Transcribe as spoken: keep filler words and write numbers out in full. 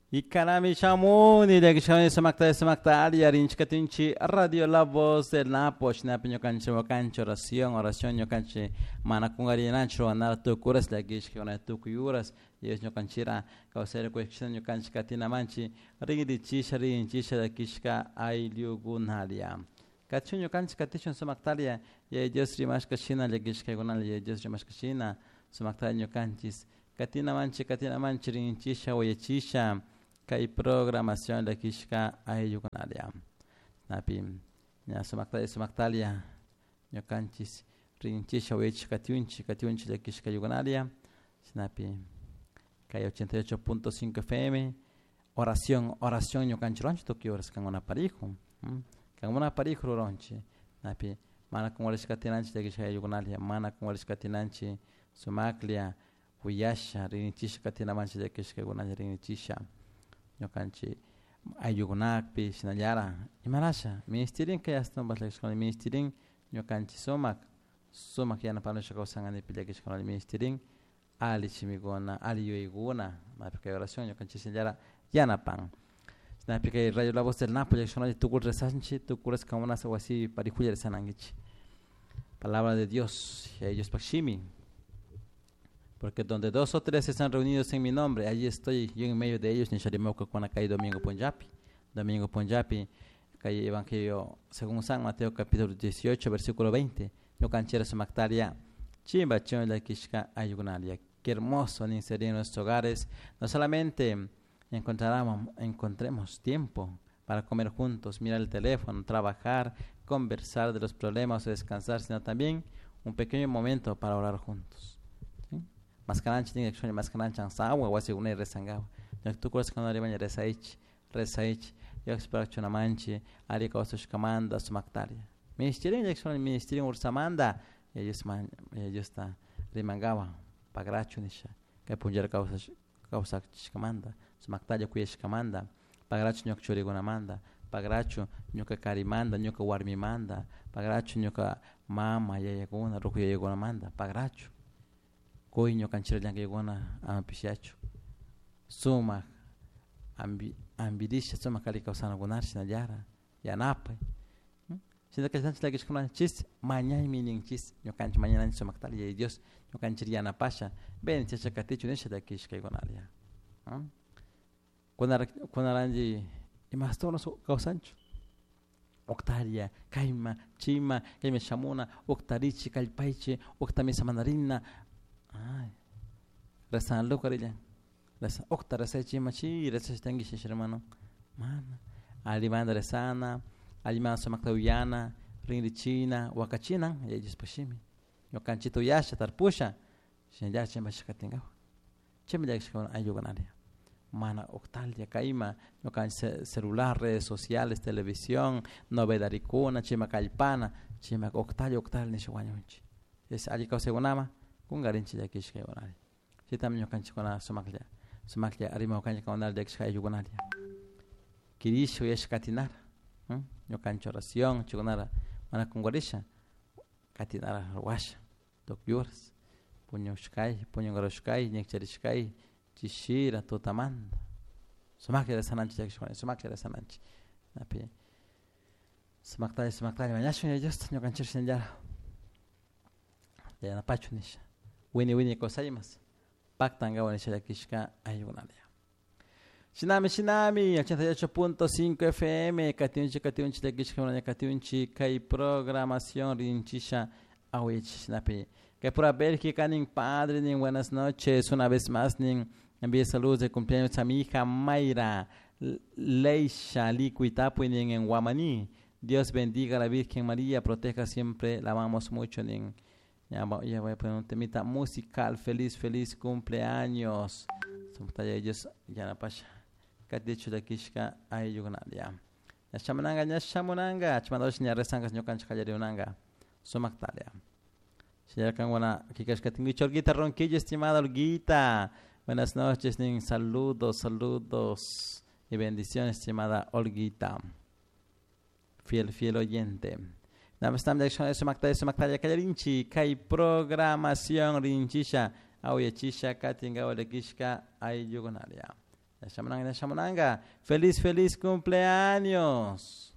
Ikanami Shamuni, de Kishani Samakta Samakta, Yarinch Katinchi, Radio La Voz del Napo, Snapin Yokancho, Cancho, Oración, Oración Yokanchi, Manacungari Nacho, Anara Tukuras, la Gishkona Tukuyuras, Yes Yokanchira, Kausera Question Yokanchi Katina Manchi, Rigi Chisha, Rin Chisha, the Kishka, Ailiu Gunalia. Kachun Yokanchi Katichon Samaktalia, Ye just Rimash Kashina, the Gishka Gunal, Ye just Rimash Kashina, Samaktan Yokanchis, Katina Manchi, Katina Manchi, Rin Chisha, Oyechisha. Kai programación de Kishka ayugunalia. Napi, ya sumaktalia sumaktalia, ya canchis, rinchisha wech katiunchi, katiunchi de Kishka ayugunalia. Snapi, Kai ochenta y ocho punto cinco F M, oración, oración yo canchronchi, toki horas con una parijo, con una parijo ronchi. Napi, mana con oris katinanchi de Kishka ayugunalia, mana con oris katinanchi, sumaklia, huyasha, rinchisha katinamanchi de Kishka ayugunalia, rinchisha. Yo canchi ayugunak pi sinayara imarasha ministerin que hasta no baslex con el ministerin yo canchi somak somak yana pano shako sangani pilekish con el ministerin ali chimigona ali yoiguna ma porque oración yo canchi sinayara yana pan na porque radio la voz del Nápoles son de tukur resanchi tukur es como una así parijuya sanangichi palabra de Dios y ellos pashimi. Porque donde dos o tres están reunidos en mi nombre, allí estoy yo en medio de ellos. Ni Sharimauka cuando cae Domingo Punjabi. Domingo Punjabi, cae Evangelio según San Mateo capítulo dieciocho, versículo veinte. Yo canchera su mactaria, chimba chon la kishka ayunaria. Qué hermoso ni sería en nuestros hogares. No solamente encontramos, encontremos tiempo para comer juntos, mirar el teléfono, trabajar, conversar de los problemas o descansar, sino también un pequeño momento para orar juntos. Maskananchi tiene acción maskananchi ansawa wasi une resangawa. Yo tu coras cuando arriba resaich, resaich. Yo espero que una manchi ari cosas camanda su mactaria. Ministerio de acción ministerio ursamanda. Ellos man ellos está remangawa pagracho nisha. Que punjar causas causa camanda. Su mactaria kuyesh camanda. Pagracho nyok chori guna manda. Pagracho nyoka karimanda nyoka warmi manda. Pagracho nyoka mama yaya guna roku yaya guna manda. Pagracho. Coinho canchera yang yegona ampishacho suma ambi ambidisha suma kali kausana gunar sinajara ya napa sida que gente lagi escola chis manhã e mening chis yo canch manhã nan suma tali ya Dios yo canchiria na pasha ben chacha katichu nesha da kish kai gonaria quando quando arandi e mas tono kausancho octaria kaima chima kaima shamuna octarichi kalpaiche octamisa mandarina. Ay, resan lo karilla. Resan okta resa chima chi resa stengi hermano. Mana. Alimanda resana, alimanda somaktauyana, ringri china, wakachina, ya ellos pashimi. Yo canchito yasha tarpusha. Shin ya chima shakatinga. Chima ya shkon ayuganaria. Mana octalia kaima, yo can celular, redes sociales, televisión, novedaricuna, chima kalpana, chima octalia octal ni shwanyochi. Es alika segunama. Kung garin siya kishkay wanali. Si tamin yung kanchi ko na sumaklia. Sumaklia, arima ko kanchi ko na dek shkay yugunali. Kirisho yesh katinar. Yung kanchi oración, chigunara. Mana kung garisha. Katinara washa. Dok yuras. Punyo shkay, punyo garo shkay, nyek chari shkay. Chishira, totamanda. Sumaklia resananchi dek shkay. Sumaklia resananchi. Napi. Sumaktali, sumaktali. Manyasho yung just yung kanchi sinjara. Ya napacho nisha. Wini wini kosaimas. Pactanga wanisha kishka ayunalia. Shinami shinami ochenta y ocho punto cinco F M katiunchi katiunchi de kishka wana katiunchi kai programación rinchisha awich napi. Que por haber que canin padre ni buenas noches una vez más ni envíe saludos de cumpleaños a mi hija Mayra Leisha Licuitapu ni en Guamaní. Dios bendiga a la Virgen María, proteja siempre, la amamos mucho ni. Ya, ya voy a poner un temita musical. Feliz, feliz cumpleaños. Somos ellos ya na pasha. Kat dicho de kishka ay yugunalia. Ya shamananga, ya shamananga. Chamadosh ni resangas nyokan chakayari unanga. Somaktalia. Señor Kangwana, kikashka tingi chorguita ronquillo, estimada Olguita. Buenas noches, nin saludos, saludos y bendiciones, estimada Olguita. Fiel, fiel oyente. Namastam de acción de Sumakta de Sumakta de Kayarinchi, Kai programación Rinchisha, Auyachisha, Katinga o Lekishka, Ayugonalia. Yashamananga, Yashamananga. Feliz, feliz cumpleaños.